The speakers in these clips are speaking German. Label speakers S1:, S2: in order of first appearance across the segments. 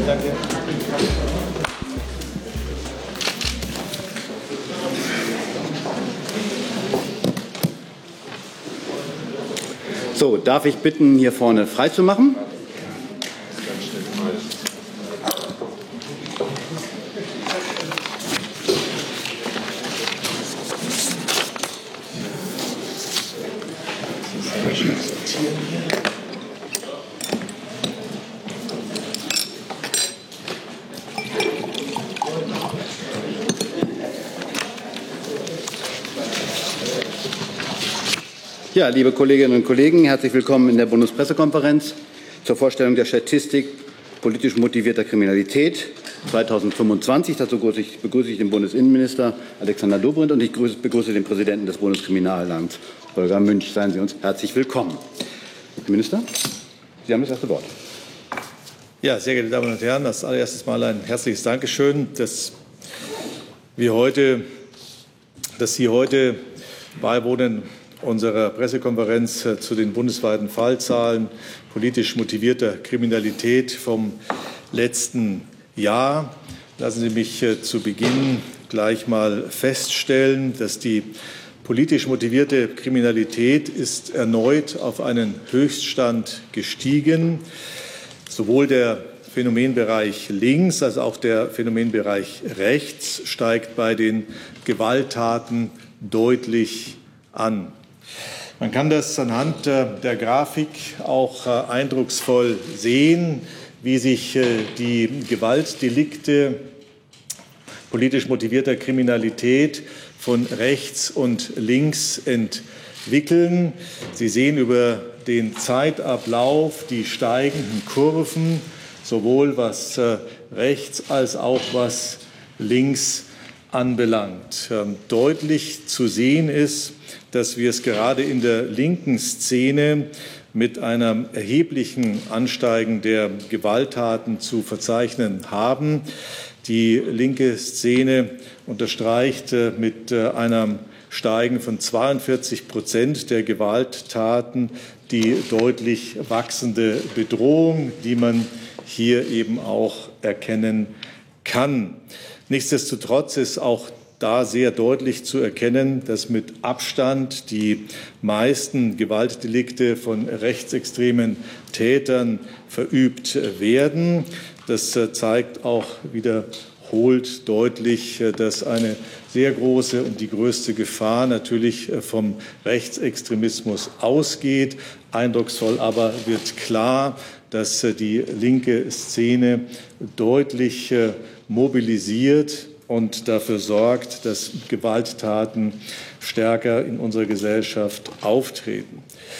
S1: Danke.
S2: So, darf ich bitten, hier vorne freizumachen? Ja, liebe Kolleginnen und Kollegen, herzlich willkommen in der Bundespressekonferenz zur Vorstellung der Statistik politisch motivierter Kriminalität 2025. Dazu begrüße ich den Bundesinnenminister Alexander Dobrindt und ich begrüße den Präsidenten des Bundeskriminalamts, Holger Münch. Seien Sie uns herzlich willkommen. Herr Minister, Sie haben das erste Wort.
S1: Ja, sehr geehrte Damen und Herren, als allererstes mal ein herzliches Dankeschön, dass Sie heute beiwohnen unserer Pressekonferenz zu den bundesweiten Fallzahlen politisch motivierter Kriminalität vom letzten Jahr. Lassen Sie mich zu Beginn gleich mal feststellen, dass die politisch motivierte Kriminalität ist erneut auf einen Höchststand gestiegen. Sowohl der Phänomenbereich links als auch der Phänomenbereich rechts steigt bei den Gewalttaten deutlich an. Man kann das anhand der Grafik auch eindrucksvoll sehen, wie sich die Gewaltdelikte politisch motivierter Kriminalität von rechts und links entwickeln. Sie sehen über den Zeitablauf die steigenden Kurven, sowohl was rechts als auch was links anbelangt. Deutlich zu sehen ist, dass wir es gerade in der linken Szene mit einem erheblichen Ansteigen der Gewalttaten zu verzeichnen haben. Die linke Szene unterstreicht mit einem Steigen von 42% der Gewalttaten die deutlich wachsende Bedrohung, die man hier eben auch erkennen kann. Nichtsdestotrotz ist auch da sehr deutlich zu erkennen, dass mit Abstand die meisten Gewaltdelikte von rechtsextremen Tätern verübt werden. Das zeigt auch wiederholt deutlich, dass eine sehr große und die größte Gefahr natürlich vom Rechtsextremismus ausgeht. Eindrucksvoll aber wird klar, dass die linke Szene deutlich mobilisiert und dafür sorgt, dass Gewalttaten stärker in unserer Gesellschaft auftreten.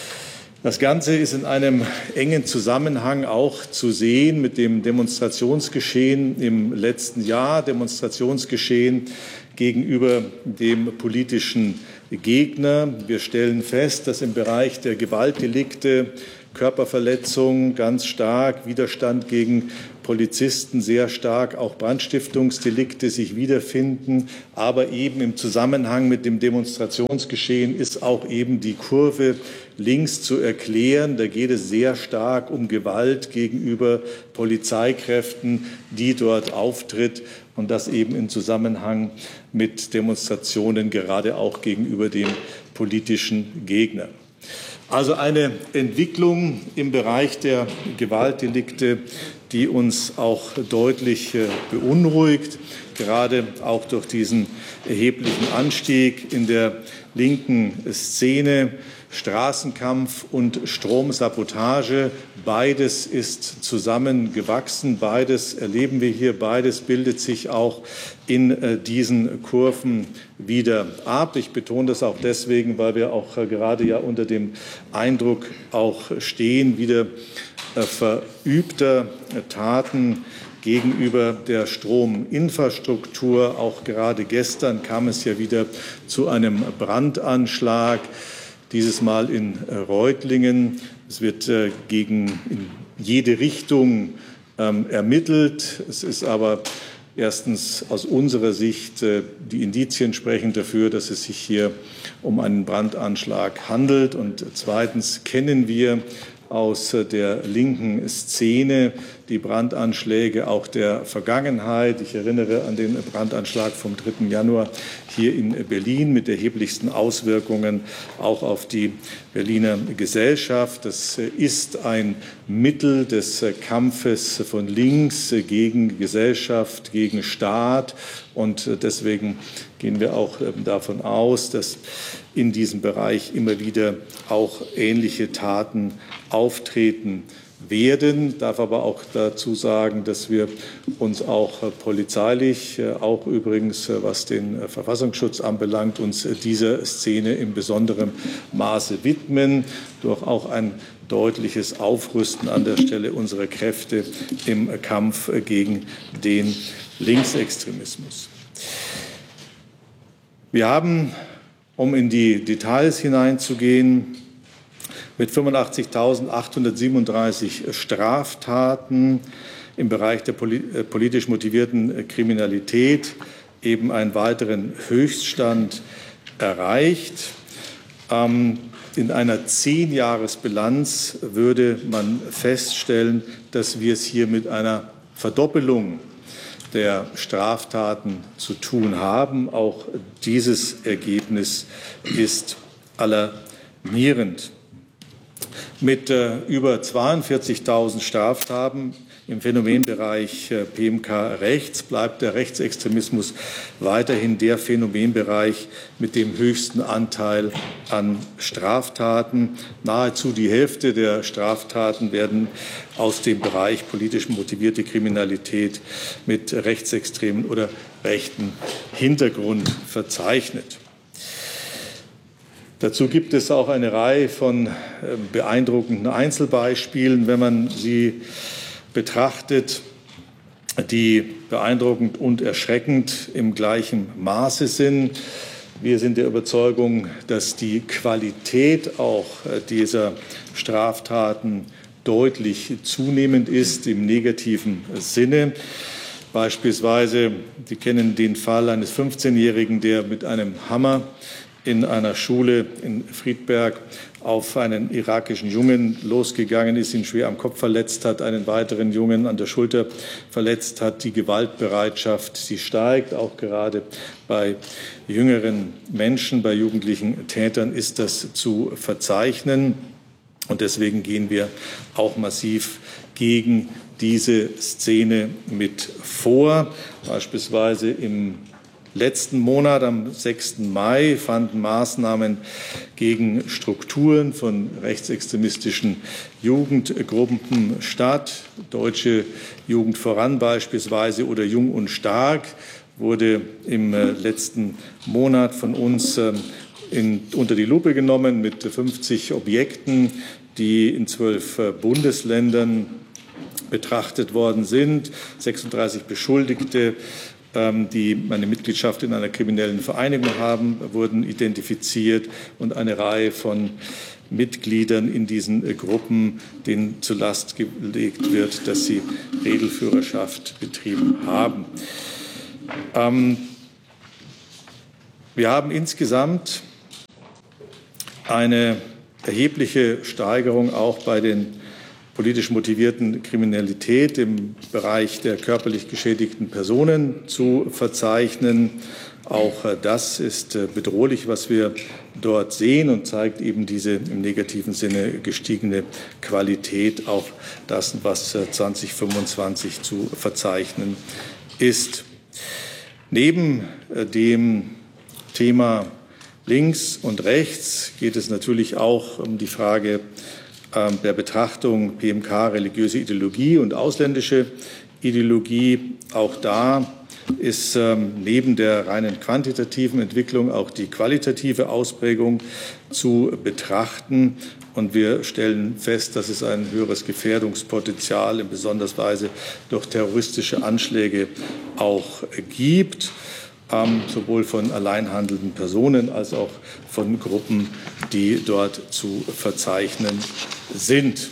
S1: Das Ganze ist in einem engen Zusammenhang auch zu sehen mit dem Demonstrationsgeschehen im letzten Jahr, Demonstrationsgeschehen gegenüber dem politischen Gegner. Wir stellen fest, dass im Bereich der Gewaltdelikte, Körperverletzungen ganz stark, Widerstand gegen Polizisten sehr stark, auch Brandstiftungsdelikte sich wiederfinden. Aber eben im Zusammenhang mit dem Demonstrationsgeschehen ist auch eben die Kurve links zu erklären. Da geht es sehr stark um Gewalt gegenüber Polizeikräften, die dort auftritt. Und das eben im Zusammenhang mit Demonstrationen, gerade auch gegenüber dem politischen Gegner. Also eine Entwicklung im Bereich der Gewaltdelikte, die uns auch deutlich beunruhigt, gerade auch durch diesen erheblichen Anstieg in der linken Szene. Straßenkampf und Stromsabotage, beides ist zusammengewachsen, beides erleben wir hier, beides bildet sich auch in diesen Kurven wieder ab. Ich betone das auch deswegen, weil wir auch gerade ja unter dem Eindruck auch stehen, wieder verübter Taten gegenüber der Strominfrastruktur. Auch gerade gestern kam es ja wieder zu einem Brandanschlag. Dieses Mal in Reutlingen. Es wird in jede Richtung ermittelt. Es ist aber erstens aus unserer Sicht die Indizien sprechen dafür, dass es sich hier um einen Brandanschlag handelt. Und zweitens kennen wir aus der linken Szene, die Brandanschläge auch der Vergangenheit. Ich erinnere an den Brandanschlag vom 3. Januar hier in Berlin mit erheblichsten Auswirkungen auch auf die Berliner Gesellschaft. Das ist ein Mittel des Kampfes von links gegen Gesellschaft, gegen Staat. Und deswegen gehen wir auch davon aus, dass in diesem Bereich immer wieder auch ähnliche Taten auftreten werden. Ich darf aber auch dazu sagen, dass wir uns auch polizeilich, auch übrigens was den Verfassungsschutz anbelangt, uns dieser Szene in besonderem Maße widmen, durch auch ein deutliches Aufrüsten an der Stelle unserer Kräfte im Kampf gegen den Linksextremismus. Wir haben, um in die Details hineinzugehen, mit 85.837 Straftaten im Bereich der politisch motivierten Kriminalität eben einen weiteren Höchststand erreicht. In einer 10-Jahres-Bilanz würde man feststellen, dass wir es hier mit einer Verdoppelung der Straftaten zu tun haben. Auch dieses Ergebnis ist alarmierend. Mit über 42.000 Straftaten im Phänomenbereich PMK rechts bleibt der Rechtsextremismus weiterhin der Phänomenbereich mit dem höchsten Anteil an Straftaten. Nahezu die Hälfte der Straftaten werden aus dem Bereich politisch motivierte Kriminalität mit rechtsextremen oder rechten Hintergrund verzeichnet. Dazu gibt es auch eine Reihe von beeindruckenden Einzelbeispielen, wenn man sie betrachtet, die beeindruckend und erschreckend im gleichen Maße sind. Wir sind der Überzeugung, dass die Qualität auch dieser Straftaten deutlich zunehmend ist im negativen Sinne. Beispielsweise, Sie kennen den Fall eines 15-Jährigen, der mit einem Hammer in einer Schule in Friedberg auf einen irakischen Jungen losgegangen ist, ihn schwer am Kopf verletzt hat, einen weiteren Jungen an der Schulter verletzt hat. Die Gewaltbereitschaft, sie steigt, auch gerade bei jüngeren Menschen, bei jugendlichen Tätern ist das zu verzeichnen. Und deswegen gehen wir auch massiv gegen diese Szene mit vor. Beispielsweise im letzten Monat, am 6. Mai, fanden Maßnahmen gegen Strukturen von rechtsextremistischen Jugendgruppen statt. Deutsche Jugend voran beispielsweise oder Jung und Stark wurde im letzten Monat von uns unter die Lupe genommen mit 50 Objekten, die in 12 Bundesländern betrachtet worden sind. 36 Beschuldigte, die eine Mitgliedschaft in einer kriminellen Vereinigung haben, wurden identifiziert und eine Reihe von Mitgliedern in diesen Gruppen, denen zur Last gelegt wird, dass sie Redelführerschaft betrieben haben. Wir haben insgesamt eine erhebliche Steigerung auch bei den politisch motivierten Kriminalität im Bereich der körperlich geschädigten Personen zu verzeichnen. Auch das ist bedrohlich, was wir dort sehen und zeigt eben diese im negativen Sinne gestiegene Qualität, auch das, was 2025 zu verzeichnen ist. Neben dem Thema links und rechts geht es natürlich auch um die Frage der Betrachtung PMK, religiöse Ideologie und ausländische Ideologie. Auch da ist neben der reinen quantitativen Entwicklung auch die qualitative Ausprägung zu betrachten. Und wir stellen fest, dass es ein höheres Gefährdungspotenzial in besonderer Weise durch terroristische Anschläge auch gibt, sowohl von allein handelnden Personen als auch von Gruppen, die dort zu verzeichnen sind.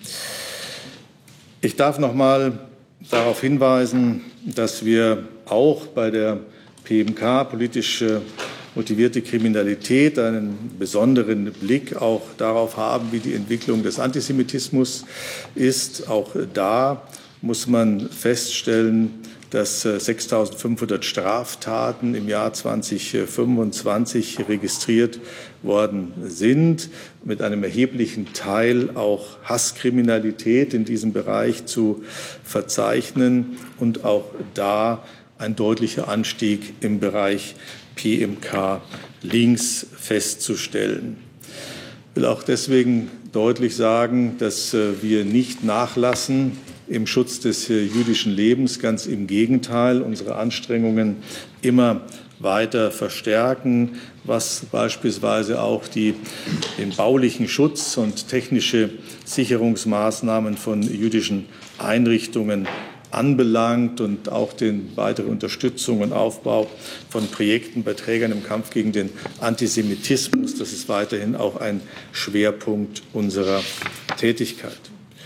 S1: Ich darf noch mal darauf hinweisen, dass wir auch bei der PMK, politisch motivierte Kriminalität einen besonderen Blick auch darauf haben, wie die Entwicklung des Antisemitismus ist. Auch da muss man feststellen, dass 6.500 Straftaten im Jahr 2025 registriert worden sind, mit einem erheblichen Teil auch Hasskriminalität in diesem Bereich zu verzeichnen und auch da ein deutlicher Anstieg im Bereich PMK links festzustellen. Ich will auch deswegen deutlich sagen, dass wir nicht nachlassen im Schutz des jüdischen Lebens. Ganz im Gegenteil, unsere Anstrengungen immer weiter verstärken, was beispielsweise auch den baulichen Schutz und technische Sicherungsmaßnahmen von jüdischen Einrichtungen anbelangt und auch den weitere Unterstützung und Aufbau von Projekten bei Trägern im Kampf gegen den Antisemitismus. Das ist weiterhin auch ein Schwerpunkt unserer Tätigkeit.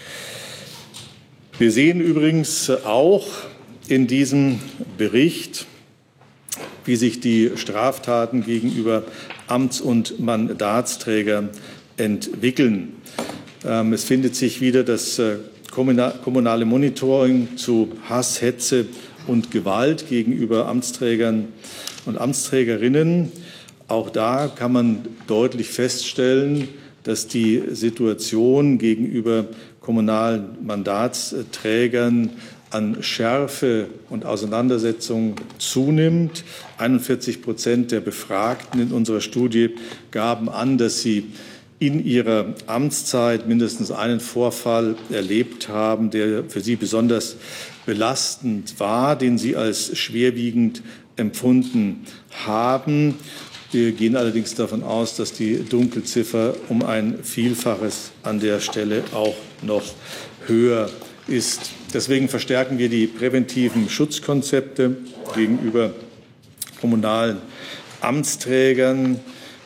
S1: Wir sehen übrigens auch in diesem Bericht, wie sich die Straftaten gegenüber Amts- und Mandatsträgern entwickeln. Es findet sich wieder das kommunale Monitoring zu Hass, Hetze und Gewalt gegenüber Amtsträgern und Amtsträgerinnen. Auch da kann man deutlich feststellen, dass die Situation gegenüber kommunalen Mandatsträgern an Schärfe und Auseinandersetzung zunimmt. 41% der Befragten in unserer Studie gaben an, dass sie in ihrer Amtszeit mindestens einen Vorfall erlebt haben, der für sie besonders belastend war, den sie als schwerwiegend empfunden haben. Wir gehen allerdings davon aus, dass die Dunkelziffer um ein Vielfaches an der Stelle auch noch höher ist. Deswegen verstärken wir die präventiven Schutzkonzepte gegenüber kommunalen Amtsträgern.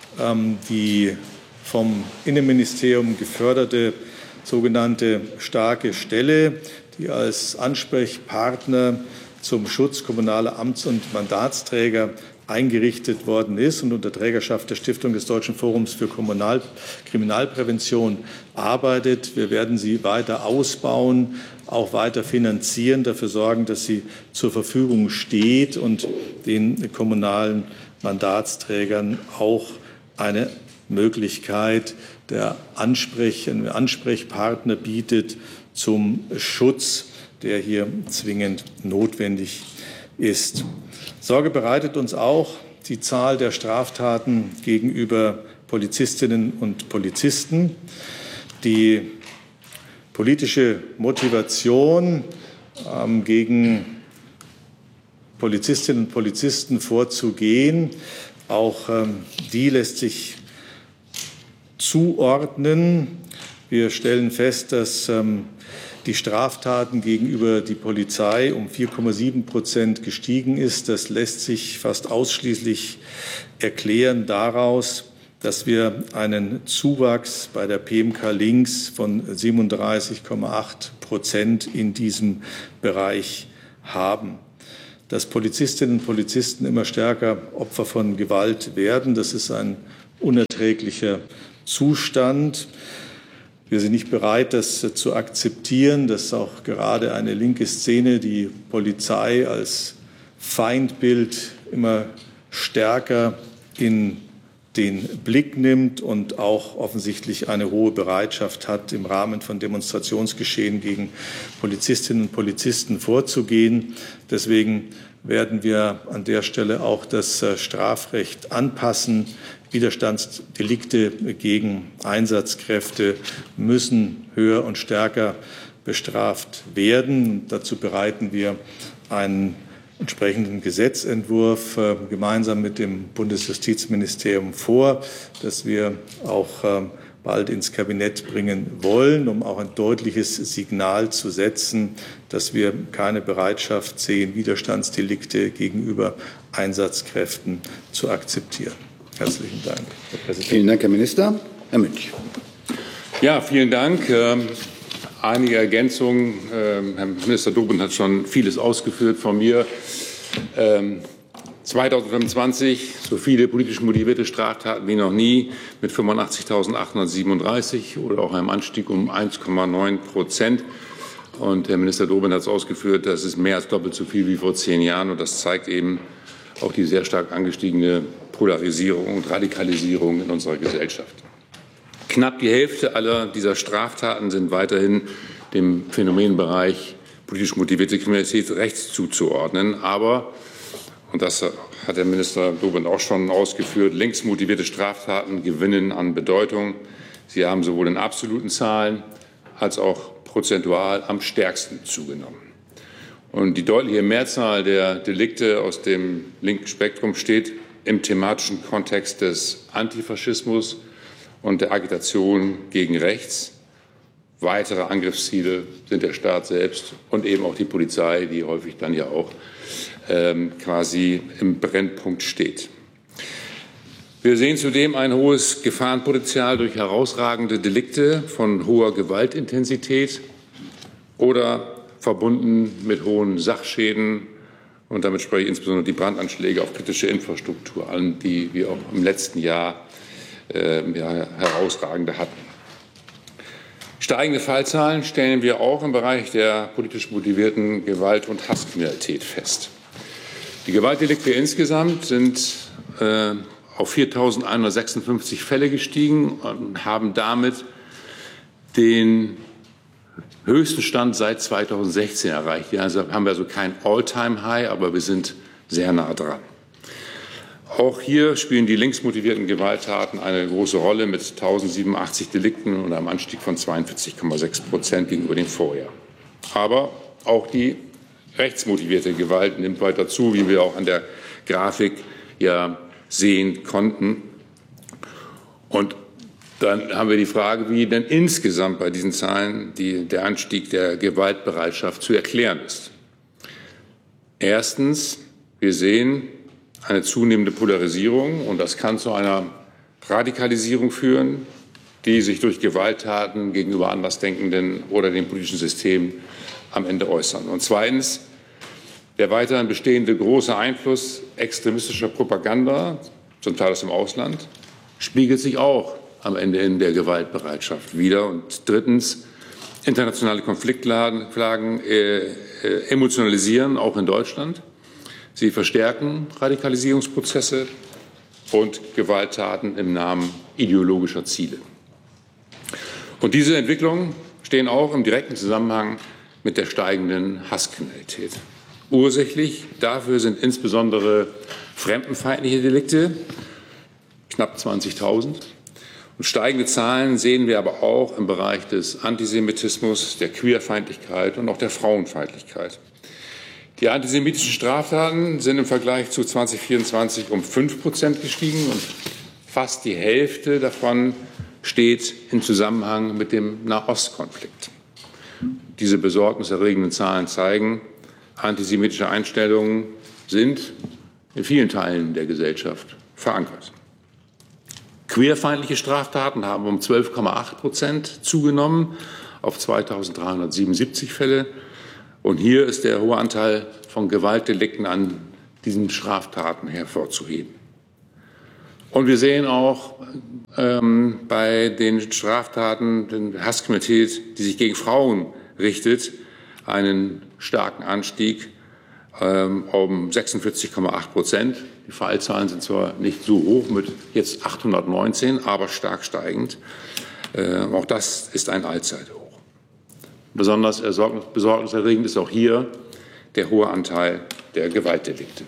S1: Die vom Innenministerium geförderte sogenannte starke Stelle, die als Ansprechpartner zum Schutz kommunaler Amts- und Mandatsträger eingerichtet worden ist und unter Trägerschaft der Stiftung des Deutschen Forums für Kriminalprävention arbeitet. Wir werden sie weiter ausbauen, auch weiter finanzieren, dafür sorgen, dass sie zur Verfügung steht und den kommunalen Mandatsträgern auch eine Möglichkeit der Ansprechpartner bietet zum Schutz, der hier zwingend notwendig ist. Sorge bereitet uns auch die Zahl der Straftaten gegenüber Polizistinnen und Polizisten. Die politische Motivation, gegen Polizistinnen und Polizisten vorzugehen, auch die lässt sich zuordnen. Wir stellen fest, dass die Straftaten gegenüber die Polizei um 4,7% gestiegen ist. Das lässt sich fast ausschließlich erklären daraus, dass wir einen Zuwachs bei der PMK links von 37,8% in diesem Bereich haben. Dass Polizistinnen und Polizisten immer stärker Opfer von Gewalt werden, das ist ein unerträglicher Zustand. Wir sind nicht bereit, das zu akzeptieren, dass auch gerade eine linke Szene die Polizei als Feindbild immer stärker in den Blick nimmt und auch offensichtlich eine hohe Bereitschaft hat, im Rahmen von Demonstrationsgeschehen gegen Polizistinnen und Polizisten vorzugehen. Deswegen werden wir an der Stelle auch das Strafrecht anpassen. Widerstandsdelikte gegen Einsatzkräfte müssen höher und stärker bestraft werden. Dazu bereiten wir einen entsprechenden Gesetzentwurf gemeinsam mit dem Bundesjustizministerium vor, das wir auch bald ins Kabinett bringen wollen, um auch ein deutliches Signal zu setzen, dass wir keine Bereitschaft sehen, Widerstandsdelikte gegenüber Einsatzkräften zu akzeptieren. Herzlichen Dank, Herr Präsident.
S2: Vielen Dank, Herr Minister. Herr Münch.
S3: Ja, vielen Dank. Einige Ergänzungen. Herr Minister Dobrindt hat schon vieles ausgeführt von mir. 2025 so viele politisch motivierte Straftaten wie noch nie mit 85.837 oder auch einem Anstieg um 1,9%. Und Herr Minister Dobrindt hat es ausgeführt, das ist mehr als doppelt so viel wie vor 10 Jahren. Und das zeigt eben auch die sehr stark angestiegene Polarisierung und Radikalisierung in unserer Gesellschaft. Knapp die Hälfte aller dieser Straftaten sind weiterhin dem Phänomenbereich politisch motivierte Kriminalität rechts zuzuordnen. Aber, und das hat Herr Minister Dobrindt auch schon ausgeführt, links motivierte Straftaten gewinnen an Bedeutung. Sie haben sowohl in absoluten Zahlen als auch prozentual am stärksten zugenommen. Und die deutliche Mehrzahl der Delikte aus dem linken Spektrum steht im thematischen Kontext des Antifaschismus und der Agitation gegen rechts. Weitere Angriffsziele sind der Staat selbst und eben auch die Polizei, die häufig dann ja auch quasi im Brennpunkt steht. Wir sehen zudem ein hohes Gefahrenpotenzial durch herausragende Delikte von hoher Gewaltintensität oder verbunden mit hohen Sachschäden. Und damit spreche ich insbesondere die Brandanschläge auf kritische Infrastruktur an, die wir auch im letzten Jahr herausragende hatten. Steigende Fallzahlen stellen wir auch im Bereich der politisch motivierten Gewalt- und Hasskriminalität fest. Die Gewaltdelikte insgesamt sind auf 4.156 Fälle gestiegen und haben damit den höchsten Stand seit 2016 erreicht. Hier haben wir also kein All-Time-High, aber wir sind sehr nah dran. Auch hier spielen die linksmotivierten Gewalttaten eine große Rolle mit 1.087 Delikten und einem Anstieg von 42,6% gegenüber dem Vorjahr. Aber auch die rechtsmotivierte Gewalt nimmt weiter zu, wie wir auch an der Grafik ja sehen konnten. Und dann haben wir die Frage, wie denn insgesamt bei diesen Zahlen der Anstieg der Gewaltbereitschaft zu erklären ist. Erstens, wir sehen eine zunehmende Polarisierung, und das kann zu einer Radikalisierung führen, die sich durch Gewalttaten gegenüber Andersdenkenden oder dem politischen System am Ende äußern. Und zweitens, der weiterhin bestehende große Einfluss extremistischer Propaganda, zum Teil aus dem Ausland, spiegelt sich auch am Ende in der Gewaltbereitschaft wider. Und drittens, internationale Konfliktlagen emotionalisieren, auch in Deutschland. Sie verstärken Radikalisierungsprozesse und Gewalttaten im Namen ideologischer Ziele. Und diese Entwicklungen stehen auch im direkten Zusammenhang mit der steigenden Hasskriminalität. Ursächlich dafür sind insbesondere fremdenfeindliche Delikte, knapp 20.000. Und steigende Zahlen sehen wir aber auch im Bereich des Antisemitismus, der Queerfeindlichkeit und auch der Frauenfeindlichkeit. Die antisemitischen Straftaten sind im Vergleich zu 2024 um 5% gestiegen und fast die Hälfte davon steht im Zusammenhang mit dem Nahostkonflikt. Diese besorgniserregenden Zahlen zeigen, antisemitische Einstellungen sind in vielen Teilen der Gesellschaft verankert. Queerfeindliche Straftaten haben um 12,8% zugenommen auf 2.377 Fälle. Und hier ist der hohe Anteil von Gewaltdelikten an diesen Straftaten hervorzuheben. Und wir sehen auch bei den Straftaten, der Hasskriminalität, die sich gegen Frauen richtet, einen starken Anstieg um 46,8%. Die Fallzahlen sind zwar nicht so hoch mit jetzt 819, aber stark steigend. Auch das ist ein Allzeithoch. Besonders besorgniserregend ist auch hier der hohe Anteil der Gewaltdelikte.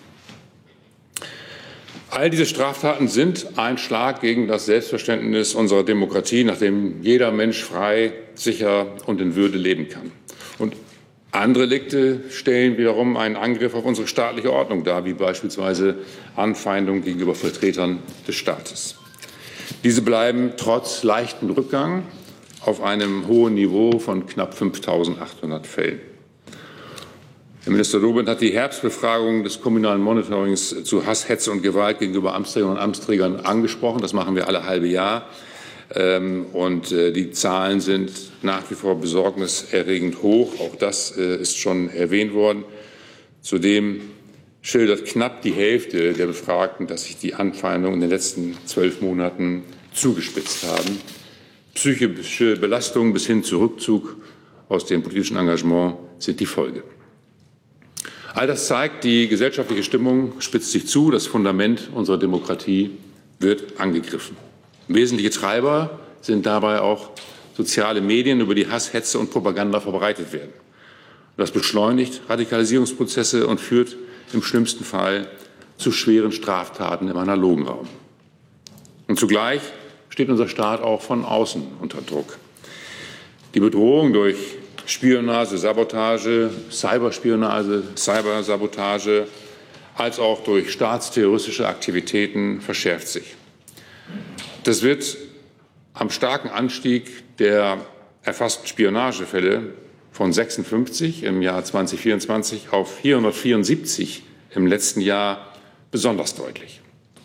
S3: All diese Straftaten sind ein Schlag gegen das Selbstverständnis unserer Demokratie, nach dem jeder Mensch frei, sicher und in Würde leben kann. Und andere Delikte stellen wiederum einen Angriff auf unsere staatliche Ordnung dar, wie beispielsweise Anfeindungen gegenüber Vertretern des Staates. Diese bleiben trotz leichtem Rückgang auf einem hohen Niveau von knapp 5.800 Fällen. Herr Minister Dobrindt hat die Herbstbefragung des kommunalen Monitorings zu Hass, Hetze und Gewalt gegenüber Amtsträgerinnen und Amtsträgern angesprochen. Das machen wir alle halbe Jahr. Und die Zahlen sind nach wie vor besorgniserregend hoch. Auch das ist schon erwähnt worden. Zudem schildert knapp die Hälfte der Befragten, dass sich die Anfeindungen in den letzten 12 Monaten zugespitzt haben. Psychische Belastungen bis hin zu Rückzug aus dem politischen Engagement sind die Folge. All das zeigt, die gesellschaftliche Stimmung spitzt sich zu, das Fundament unserer Demokratie wird angegriffen. Wesentliche Treiber sind dabei auch soziale Medien, über die Hass, Hetze und Propaganda verbreitet werden. Das beschleunigt Radikalisierungsprozesse und führt im schlimmsten Fall zu schweren Straftaten im analogen Raum. Und zugleich steht unser Staat auch von außen unter Druck. Die Bedrohung durch Spionage, Sabotage, Cyberspionage, Cybersabotage, als auch durch staatsterroristische Aktivitäten verschärft sich. Das wird am starken Anstieg der erfassten Spionagefälle von 56 im Jahr 2024 auf 474 im letzten Jahr besonders deutlich.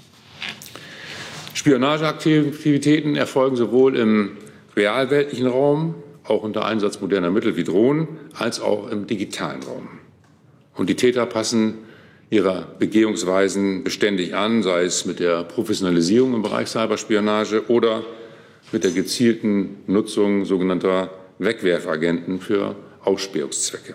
S3: Spionageaktivitäten erfolgen sowohl im realweltlichen Raum, auch unter Einsatz moderner Mittel wie Drohnen, als auch im digitalen Raum. Und die Täter passen ihrer Begehungsweisen beständig an, sei es mit der Professionalisierung im Bereich Cyberspionage oder mit der gezielten Nutzung sogenannter Wegwerfagenten für Ausspähungszwecke.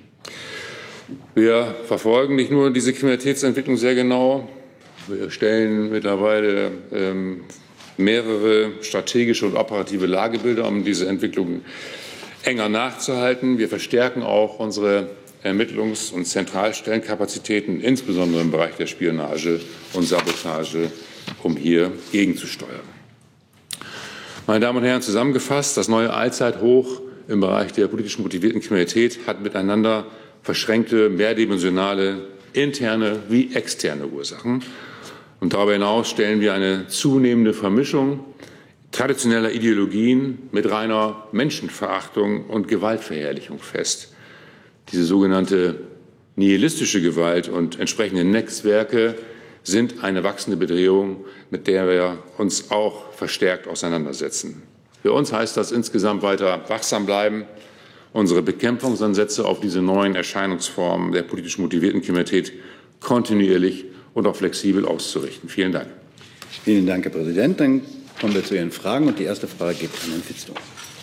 S3: Wir verfolgen nicht nur diese Kriminalitätsentwicklung sehr genau, wir stellen mittlerweile mehrere strategische und operative Lagebilder, um diese Entwicklung enger nachzuhalten. Wir verstärken auch unsere Ermittlungs- und Zentralstellenkapazitäten, insbesondere im Bereich der Spionage und Sabotage, um hier gegenzusteuern. Meine Damen und Herren, zusammengefasst, das neue Allzeithoch im Bereich der politisch motivierten Kriminalität hat miteinander verschränkte, mehrdimensionale, interne wie externe Ursachen. Und darüber hinaus stellen wir eine zunehmende Vermischung traditioneller Ideologien mit reiner Menschenverachtung und Gewaltverherrlichung fest. Diese sogenannte nihilistische Gewalt und entsprechende Netzwerke sind eine wachsende Bedrohung, mit der wir uns auch verstärkt auseinandersetzen. Für uns heißt das insgesamt weiter wachsam bleiben, unsere Bekämpfungsansätze auf diese neuen Erscheinungsformen der politisch motivierten Kriminalität kontinuierlich und auch flexibel auszurichten. Vielen Dank.
S2: Vielen Dank, Herr Präsident. Dann kommen wir zu Ihren Fragen. Und die erste Frage geht an Herrn Fitzgerald.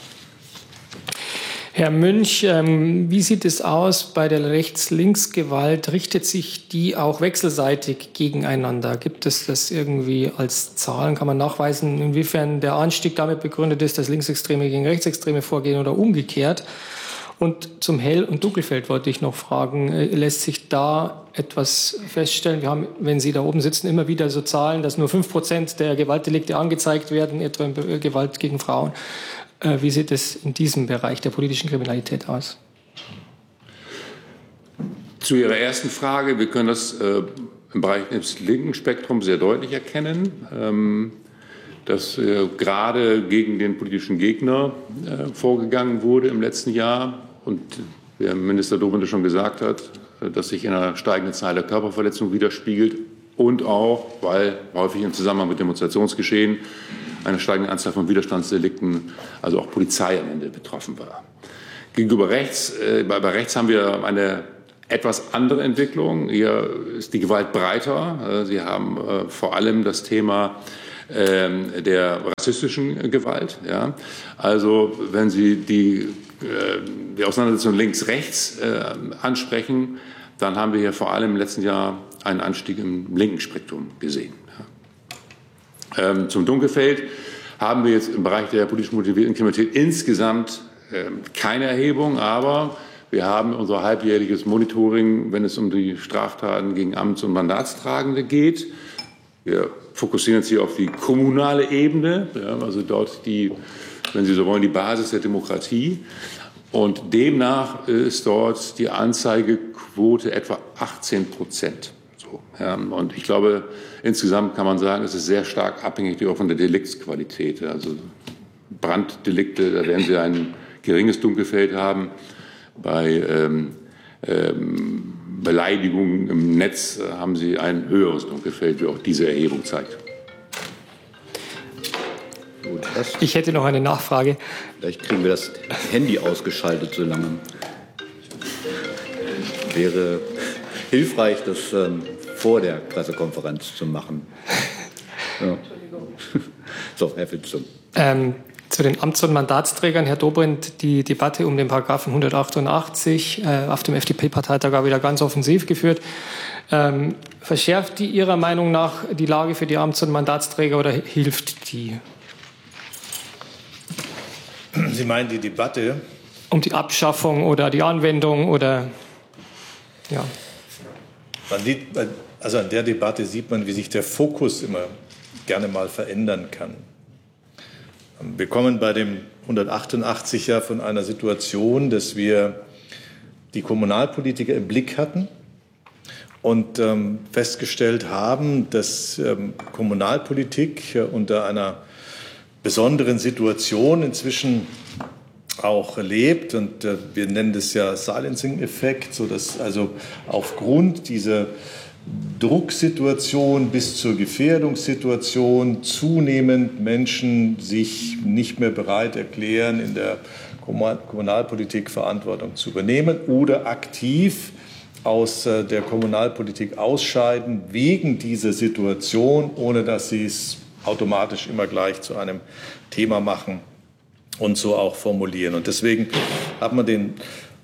S4: Herr Münch, wie sieht es aus bei der Rechts-Links-Gewalt? Richtet sich die auch wechselseitig gegeneinander? Gibt es das irgendwie als Zahlen? Kann man nachweisen, inwiefern der Anstieg damit begründet ist, dass Linksextreme gegen Rechtsextreme vorgehen oder umgekehrt? Und zum Hell- und Dunkelfeld wollte ich noch fragen, lässt sich da etwas feststellen? Wir haben, wenn Sie da oben sitzen, immer wieder so Zahlen, dass nur 5% der Gewaltdelikte angezeigt werden, etwa in Gewalt gegen Frauen. Wie sieht es in diesem Bereich der politischen Kriminalität aus?
S3: Zu Ihrer ersten Frage. Wir können das im Bereich des linken Spektrums sehr deutlich erkennen, dass gerade gegen den politischen Gegner vorgegangen wurde im letzten Jahr. Und wie Herr Minister Dobrindt schon gesagt hat, dass sich in einer steigenden Zahl der Körperverletzungen widerspiegelt und auch, weil häufig im Zusammenhang mit Demonstrationsgeschehen eine steigende Anzahl von Widerstandsdelikten, also auch Polizei am Ende betroffen war. Gegenüber rechts, bei rechts haben wir eine etwas andere Entwicklung. Hier ist die Gewalt breiter. Sie haben vor allem das Thema der rassistischen Gewalt. Ja. Also wenn Sie die Auseinandersetzung links-rechts ansprechen, dann haben wir hier vor allem im letzten Jahr einen Anstieg im linken Spektrum gesehen. Ja. Zum Dunkelfeld haben wir jetzt im Bereich der politisch motivierten Kriminalität insgesamt keine Erhebung, aber wir haben unser halbjährliches Monitoring, wenn es um die Straftaten gegen Amts- und Mandatstragende geht. Wir fokussieren uns hier auf die kommunale Ebene, ja, also dort die, wenn Sie so wollen, die Basis der Demokratie. Und demnach ist dort die Anzeigequote etwa 18%. So, ja. Und ich glaube, insgesamt kann man sagen, es ist sehr stark abhängig auch von der Deliktsqualität. Also Branddelikte, da werden Sie ein geringes Dunkelfeld haben. Bei Beleidigungen im Netz haben Sie ein höheres Dunkelfeld, wie auch diese Erhebung zeigt.
S4: Ich hätte noch eine Nachfrage.
S2: Vielleicht kriegen wir das Handy ausgeschaltet so lange. Wäre hilfreich, das vor der Pressekonferenz zu machen. Ja. So, Herr Filzum.
S4: Zu den Amts- und Mandatsträgern, Herr Dobrindt, die Debatte um den Paragraphen 188 auf dem FDP-Parteitag war wieder ganz offensiv geführt. Verschärft die Ihrer Meinung nach die Lage für die Amts- und Mandatsträger oder hilft die?
S1: Sie meinen die Debatte?
S4: Um die Abschaffung oder die Anwendung oder ja.
S1: Also an der Debatte sieht man, wie sich der Fokus immer gerne mal verändern kann. Wir kommen bei dem 188 ja von einer Situation, dass wir die Kommunalpolitiker im Blick hatten und festgestellt haben, dass Kommunalpolitik unter einer besonderen Situation inzwischen auch lebt. Und wir nennen das ja Silencing-Effekt, sodass also aufgrund dieser Drucksituation bis zur Gefährdungssituation zunehmend Menschen sich nicht mehr bereit erklären, in der Kommunalpolitik Verantwortung zu übernehmen oder aktiv aus der Kommunalpolitik ausscheiden wegen dieser Situation, ohne dass sie es automatisch immer gleich zu einem Thema machen und so auch formulieren. Und deswegen hat man den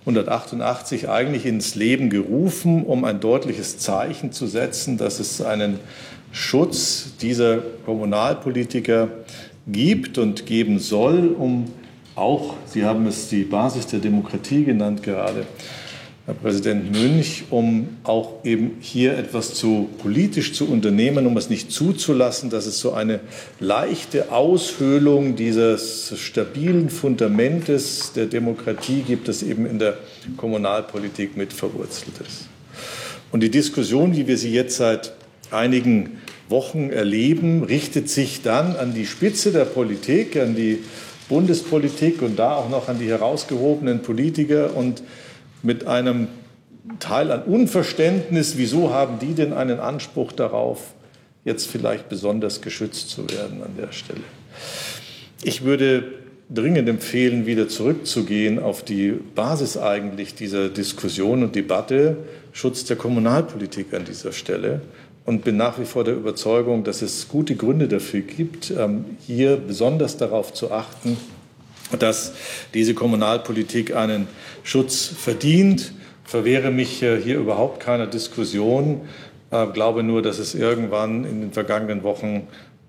S1: 188 eigentlich ins Leben gerufen, um ein deutliches Zeichen zu setzen, dass es einen Schutz dieser Kommunalpolitiker gibt und geben soll, um auch, Sie haben es die Basis der Demokratie genannt gerade, Herr Präsident Münch, um auch eben hier etwas politisch zu unternehmen, um es nicht zuzulassen, dass es so eine leichte Aushöhlung dieses stabilen Fundamentes der Demokratie gibt, das eben in der Kommunalpolitik mit verwurzelt ist. Und die Diskussion, wie wir sie jetzt seit einigen Wochen erleben, richtet sich dann an die Spitze der Politik, an die Bundespolitik und da auch noch an die herausgehobenen Politiker und mit einem Teil an Unverständnis, wieso haben die denn einen Anspruch darauf, jetzt vielleicht besonders geschützt zu werden an der Stelle. Ich würde dringend empfehlen, wieder zurückzugehen auf die Basis eigentlich dieser Diskussion und Debatte, Schutz der Kommunalpolitik an dieser Stelle. Und bin nach wie vor der Überzeugung, dass es gute Gründe dafür gibt, hier besonders darauf zu achten, dass diese Kommunalpolitik einen Schutz verdient. Verwehre mich hier überhaupt keiner Diskussion. Glaube nur, dass es irgendwann in den vergangenen Wochen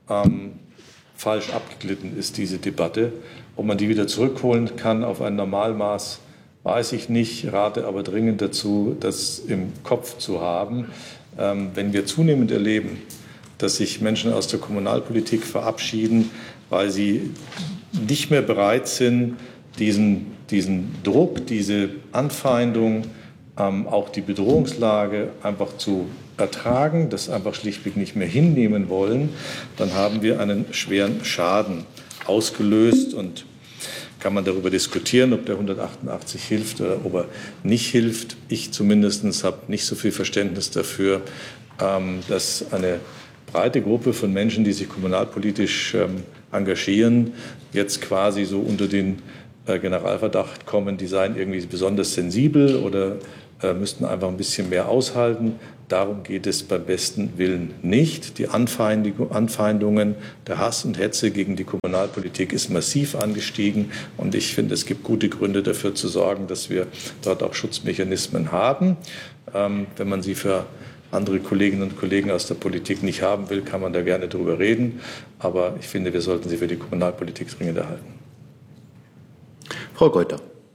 S1: falsch abgeglitten ist, diese Debatte. Ob man die wieder zurückholen kann auf ein Normalmaß, weiß ich nicht. Rate aber dringend dazu, das im Kopf zu haben. Wenn wir zunehmend erleben, dass sich Menschen aus der Kommunalpolitik verabschieden, weil sie nicht mehr bereit sind, diesen Druck, diese Anfeindung, auch die Bedrohungslage einfach zu ertragen, das einfach schlichtweg nicht mehr hinnehmen wollen, dann haben wir einen schweren Schaden ausgelöst. Und kann man darüber diskutieren, ob der 188 hilft oder ob er nicht hilft. Ich zumindest habe nicht so viel Verständnis dafür, dass eine breite Gruppe von Menschen, die sich kommunalpolitisch engagieren, jetzt quasi so unter den Generalverdacht kommen, die seien irgendwie besonders sensibel oder müssten einfach ein bisschen mehr aushalten. Darum geht es beim besten Willen nicht. Die Anfeindungen, der Hass und Hetze gegen die Kommunalpolitik ist massiv angestiegen. Und ich finde, es gibt gute Gründe dafür zu sorgen, dass wir dort auch Schutzmechanismen haben. Wenn man sie für andere Kolleginnen und Kollegen aus der Politik nicht haben will, kann man da gerne drüber reden. Aber ich finde, wir sollten sie für die Kommunalpolitik dringend erhalten.
S2: Frau Geuter.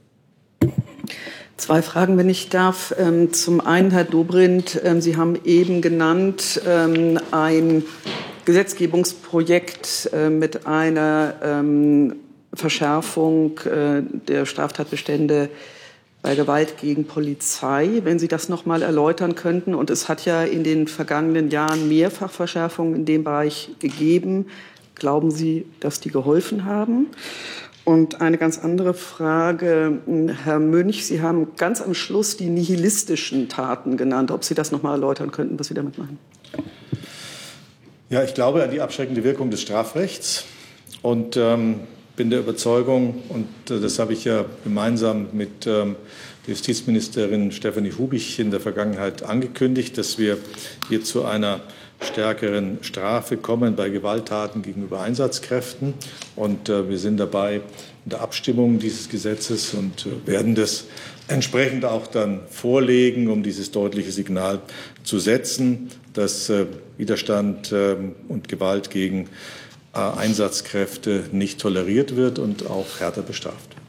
S5: Zwei Fragen, wenn ich darf. Zum einen, Herr Dobrindt, Sie haben eben genannt, ein Gesetzgebungsprojekt mit einer Verschärfung der Straftatbestände bei Gewalt gegen Polizei. Wenn Sie das noch mal erläutern könnten. Und es hat ja in den vergangenen Jahren mehrfach Verschärfungen in dem Bereich gegeben. Glauben Sie, dass die geholfen haben? Und eine ganz andere Frage, Herr Münch, Sie haben ganz am Schluss die nihilistischen Taten genannt. Ob Sie das noch mal erläutern könnten, was Sie damit meinen?
S1: Ja, ich glaube an die abschreckende Wirkung des Strafrechts und bin der Überzeugung, und das habe ich ja gemeinsam mit die Justizministerin Stefanie Hubich in der Vergangenheit angekündigt, dass wir hier zu einer stärkeren Strafe kommen bei Gewalttaten gegenüber Einsatzkräften. Und wir sind dabei in der Abstimmung dieses Gesetzes und werden das entsprechend auch dann vorlegen, um dieses deutliche Signal zu setzen, dass Widerstand und Gewalt gegen Einsatzkräfte nicht toleriert wird und auch härter bestraft wird.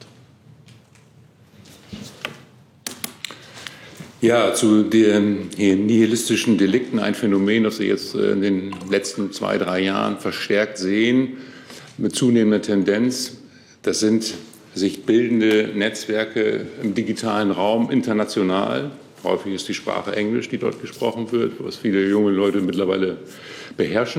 S3: Ja, zu den nihilistischen Delikten, ein Phänomen, das wir jetzt in den letzten 2, 3 Jahren verstärkt sehen, mit zunehmender Tendenz. Das sind sich bildende Netzwerke im digitalen Raum, international. Häufig ist die Sprache Englisch, die dort gesprochen wird, was viele junge Leute mittlerweile beherrschen.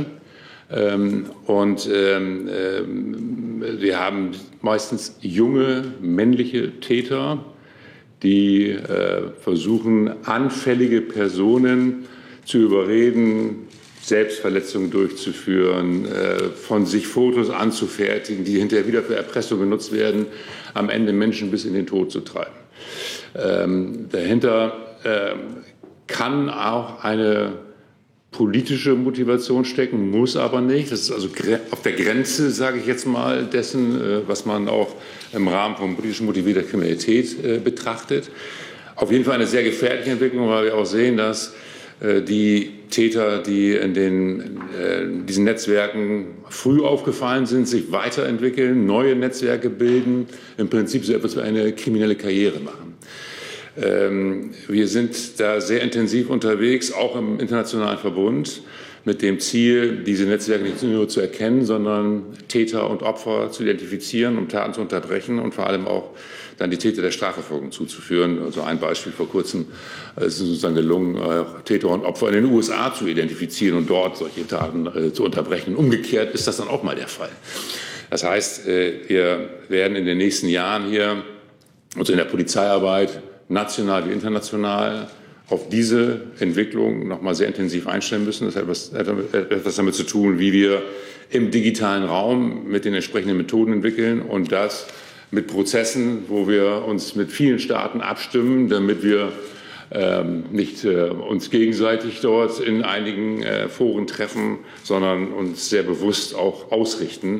S3: Wir haben meistens junge männliche Täter, die versuchen, anfällige Personen zu überreden, Selbstverletzungen durchzuführen, von sich Fotos anzufertigen, die hinterher wieder für Erpressung genutzt werden, am Ende Menschen bis in den Tod zu treiben. Dahinter kann auch eine politische Motivation stecken, muss aber nicht. Das ist also auf der Grenze, sage ich jetzt mal, dessen, was man auch im Rahmen von politisch motivierter Kriminalität betrachtet. Auf jeden Fall eine sehr gefährliche Entwicklung, weil wir auch sehen, dass die Täter, die in diesen Netzwerken früh aufgefallen sind, sich weiterentwickeln, neue Netzwerke bilden, im Prinzip so etwas wie eine kriminelle Karriere machen. Wir sind da sehr intensiv unterwegs, auch im internationalen Verbund, mit dem Ziel, diese Netzwerke nicht nur zu erkennen, sondern Täter und Opfer zu identifizieren, um Taten zu unterbrechen und vor allem auch dann die Täter der Strafverfolgung zuzuführen. Also ein Beispiel vor kurzem ist es uns dann gelungen, Täter und Opfer in den USA zu identifizieren und dort solche Taten zu unterbrechen. Umgekehrt ist das dann auch mal der Fall. Das heißt, wir werden in den nächsten Jahren hier uns in der Polizeiarbeit national wie international auf diese Entwicklung noch mal sehr intensiv einstellen müssen. Das hat etwas damit zu tun, wie wir im digitalen Raum mit den entsprechenden Methoden entwickeln und das mit Prozessen, wo wir uns mit vielen Staaten abstimmen, damit wir nicht uns gegenseitig dort in einigen Foren treffen, sondern uns sehr bewusst auch ausrichten.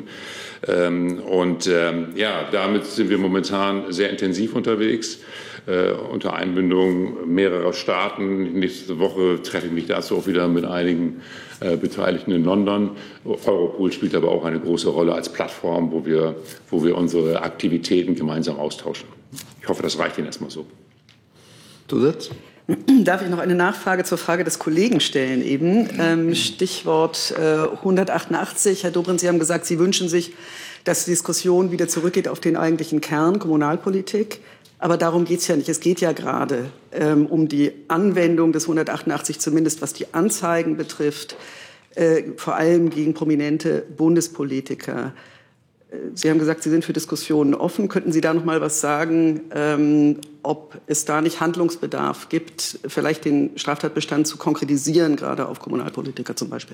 S3: Damit sind wir momentan sehr intensiv unterwegs, unter Einbindung mehrerer Staaten. Nächste Woche treffe ich mich dazu auch wieder mit einigen Beteiligten in London. Europol spielt aber auch eine große Rolle als Plattform, wo wir unsere Aktivitäten gemeinsam austauschen. Ich hoffe, das reicht Ihnen erstmal so.
S2: Zusatz?
S5: Darf ich noch eine Nachfrage zur Frage des Kollegen stellen eben? Stichwort 188. Herr Dobrindt, Sie haben gesagt, Sie wünschen sich, dass die Diskussion wieder zurückgeht auf den eigentlichen Kern Kommunalpolitik. Aber darum geht es ja nicht. Es geht ja gerade um die Anwendung des 188, zumindest was die Anzeigen betrifft, vor allem gegen prominente Bundespolitiker. Sie haben gesagt, Sie sind für Diskussionen offen. Könnten Sie da noch mal was sagen, ob es da nicht Handlungsbedarf gibt, vielleicht den Straftatbestand zu konkretisieren, gerade auf Kommunalpolitiker zum Beispiel?